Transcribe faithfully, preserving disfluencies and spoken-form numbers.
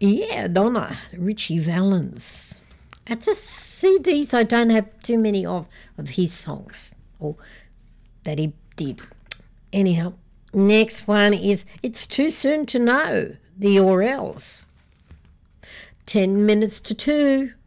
Yeah, Donna, Richie Valens. It's a C Ds I don't have too many of, of his songs, or that he did. Anyhow, next one is It's Too Soon to Know, the Orels. Ten minutes to two.